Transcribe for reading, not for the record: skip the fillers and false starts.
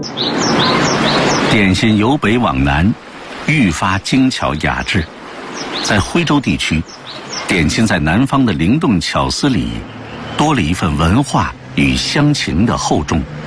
点心由北往南，愈发精巧雅致。在徽州地区，点心在南方的灵动巧思里，多了一份文化与乡情的厚重。